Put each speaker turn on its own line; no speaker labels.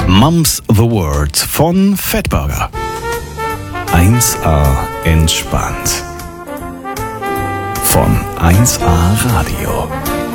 Mum's the Word von Fatburger. 1A entspannt. Von 1A Radio.